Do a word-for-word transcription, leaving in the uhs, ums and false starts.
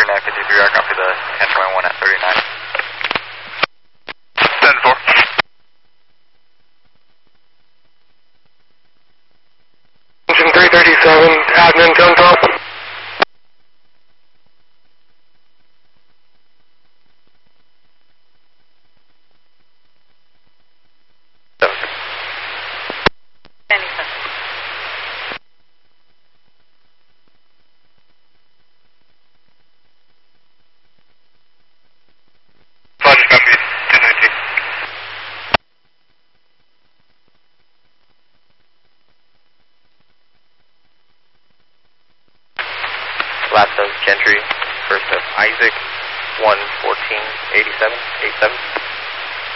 thirty-nine fifty-three, I copy the entry one at thirty-nine. ten four. Engine three thirty-seven, admin, gun drop. Roger, copy, ten nineteen. Last of Gentry, first of Isaac, one fourteen eighty-seven, eighty-seven.